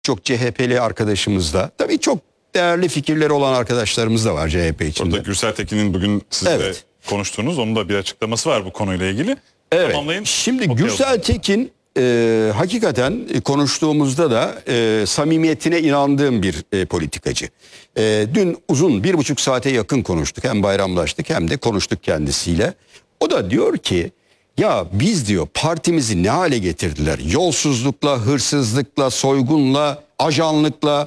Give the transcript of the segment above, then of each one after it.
Çok CHP'li arkadaşımız da, tabii çok değerli fikirleri olan arkadaşlarımız da var CHP içinde. Burada Gürsel Tekin'in bugün sizle konuştuğunuz, onun da bir açıklaması var bu konuyla ilgili. Evet. Tamamlayın. Şimdi Gürsel Tekin hakikaten konuştuğumuzda da samimiyetine inandığım bir politikacı. Dün uzun 1,5 saate yakın konuştuk. Hem bayramlaştık hem de konuştuk kendisiyle. O da diyor ki ya biz diyor partimizi ne hale getirdiler? Yolsuzlukla, hırsızlıkla, soygunla, ajanlıkla,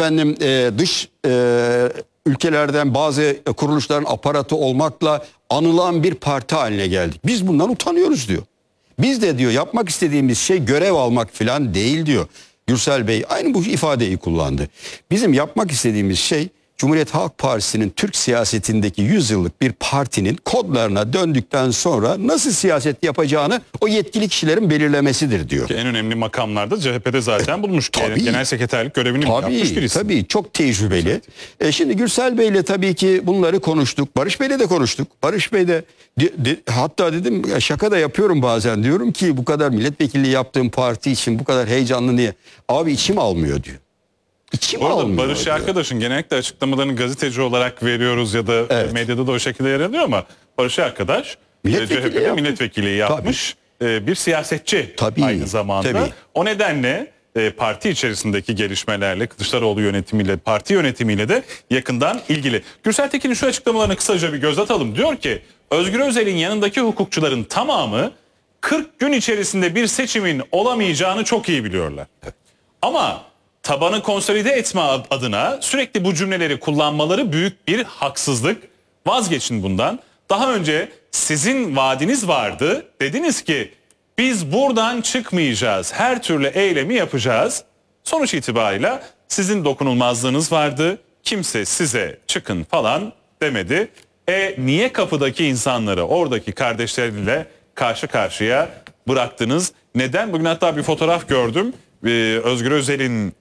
dış ülkelerden bazı kuruluşların aparatı olmakla anılan bir parti haline geldik. Biz bundan utanıyoruz diyor. Biz de diyor yapmak istediğimiz şey görev almak falan değil diyor. Gürsel Bey aynı bu ifadeyi kullandı. Bizim yapmak istediğimiz şey Cumhuriyet Halk Partisi'nin Türk siyasetindeki 100 yıllık bir partinin kodlarına döndükten sonra nasıl siyaset yapacağını o yetkili kişilerin belirlemesidir diyor. Ki en önemli makamlarda CHP'de zaten bulmuş. Tabii. Genel sekreterlik görevini yapmış birisi. Tabii çok tecrübeli. Evet. Şimdi Gürsel Bey'le tabii ki bunları konuştuk. Barış Bey'le de konuştuk. Barış Bey de hatta dedim şaka da yapıyorum bazen, diyorum ki bu kadar milletvekilliği yaptığım parti için bu kadar heyecanlı niye? Abi içim almıyor diyor. Bu arada Barış arkadaşın genellikle açıklamalarını gazeteci olarak veriyoruz ya da medyada da o şekilde yer alıyor ama Barış arkadaş CHP'de milletvekili yapmış bir siyasetçi aynı zamanda. Tabii. O nedenle parti içerisindeki gelişmelerle, Kılıçdaroğlu yönetimiyle, parti yönetimiyle de yakından ilgili. Gürsel Tekin'in şu açıklamalarına kısaca bir göz atalım. Diyor ki Özgür Özel'in yanındaki hukukçuların tamamı 40 gün içerisinde bir seçimin olamayacağını çok iyi biliyorlar. Ama tabanı konsolide etme adına sürekli bu cümleleri kullanmaları büyük bir haksızlık. Vazgeçin bundan. Daha önce sizin vaadiniz vardı. Dediniz ki biz buradan çıkmayacağız. Her türlü eylemi yapacağız. Sonuç itibariyle sizin dokunulmazlığınız vardı. Kimse size çıkın falan demedi. Niye kapıdaki insanları, oradaki kardeşleriyle karşı karşıya bıraktınız? Neden? Bugün hatta bir fotoğraf gördüm. Özgür Özel'in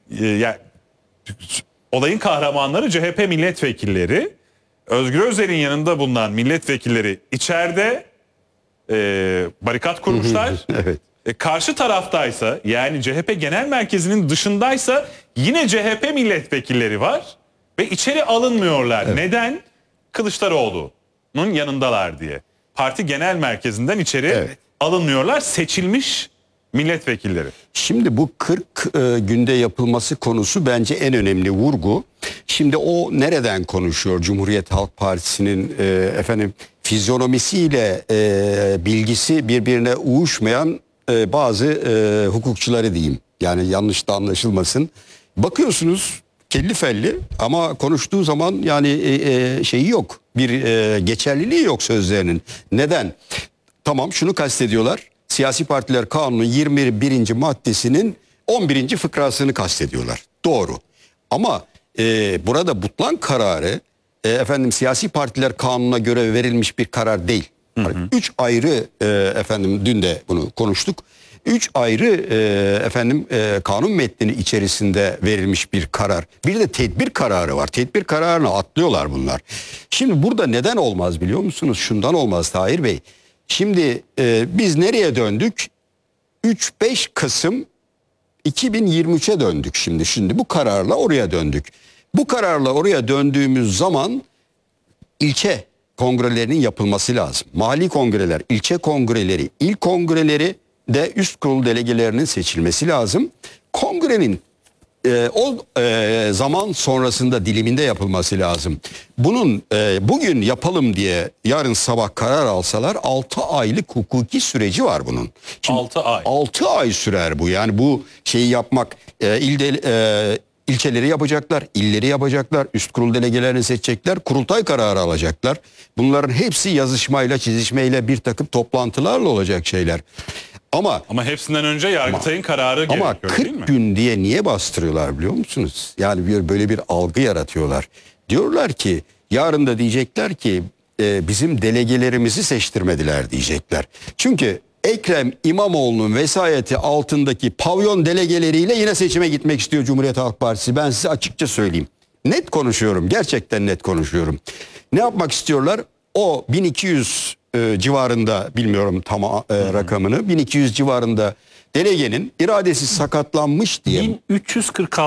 olayın kahramanları CHP milletvekilleri. Özgür Özel'in yanında bulunan milletvekilleri içeride barikat kurmuşlar. Evet. Karşı taraftaysa, yani CHP genel merkezinin dışındaysa yine CHP milletvekilleri var ve içeri alınmıyorlar. Evet. Neden? Kılıçdaroğlu'nun yanındalar diye. Parti genel merkezinden içeri alınmıyorlar. Seçilmiş milletvekilleri. Şimdi bu 40 günde yapılması konusu bence en önemli vurgu. Şimdi o nereden konuşuyor? Cumhuriyet Halk Partisi'nin fizyonomisiyle bilgisi birbirine uyuşmayan bazı hukukçuları diyeyim. Yani yanlış da anlaşılmasın. Bakıyorsunuz kelli felli ama konuştuğu zaman yani şeyi yok. Bir geçerliliği yok sözlerinin. Neden? Tamam, şunu kastediyorlar. Siyasi Partiler Kanunu'nun 21. maddesinin 11. fıkrasını kastediyorlar. Doğru. Ama burada butlan kararı Siyasi Partiler Kanunu'na göre verilmiş bir karar değil. 3 ayrı dün de bunu konuştuk. 3 ayrı kanun metnini içerisinde verilmiş bir karar. Bir de tedbir kararı var. Tedbir kararını atlıyorlar bunlar. Şimdi burada neden olmaz biliyor musunuz? Şundan olmaz Tahir Bey. Şimdi biz nereye döndük? 3-5 Kasım 2023'e döndük şimdi. Şimdi bu kararla oraya döndük. Bu kararla oraya döndüğümüz zaman ilçe kongrelerinin yapılması lazım. Mahalli kongreler, ilçe kongreleri, il kongreleri de üst kurul delegelerinin seçilmesi lazım. Kongrenin zaman sonrasında diliminde yapılması lazım. Bunun bugün yapalım diye yarın sabah karar alsalar 6 aylık hukuki süreci var bunun. Şimdi 6 ay. 6 ay sürer bu. Yani bu şeyi yapmak ilçeleri yapacaklar, illeri yapacaklar, üst kurul delegelerini seçecekler, kurultay kararı alacaklar. Bunların hepsi yazışmayla, çizişmeyle bir takım toplantılarla olacak şeyler. Ama hepsinden önce Yargıtay'ın kararı gerekiyor, ama 40 değil mi? gün diye niye bastırıyorlar biliyor musunuz? Yani böyle bir algı yaratıyorlar. Diyorlar ki yarın da diyecekler ki bizim delegelerimizi seçtirmediler diyecekler. Çünkü Ekrem İmamoğlu'nun vesayeti altındaki pavyon delegeleriyle yine seçime gitmek istiyor Cumhuriyet Halk Partisi. Ben size açıkça söyleyeyim. Net konuşuyorum, gerçekten net konuşuyorum. Ne yapmak istiyorlar? O 1200 civarında, bilmiyorum tam rakamını, 1200 civarında delegenin iradesi sakatlanmış diye 1346